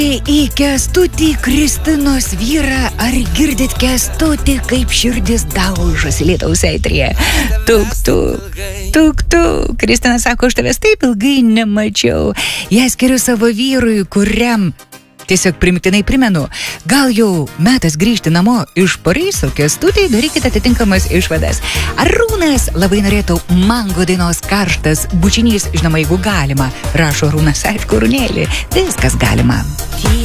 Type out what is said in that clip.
Į Kęstutį Kristinos vyrą, ar girdit Kęstutį, kaip širdis daužosi lietaus eitryje? Tuk. Kristina sako, aš tavęs taip ilgai nemačiau. Ją skiriu savo vyrui, kuriam tiesiog primiktinai primenu, gal jau metas grįžti namo iš Pariso. Kęstutai, darykite atitinkamas išvadas. Arūnas labai norėtų Mango dainos Karštas bučinys, žinoma, jeigu galima, rašo Arūnas, aišku, Rūnėlį, viskas galima.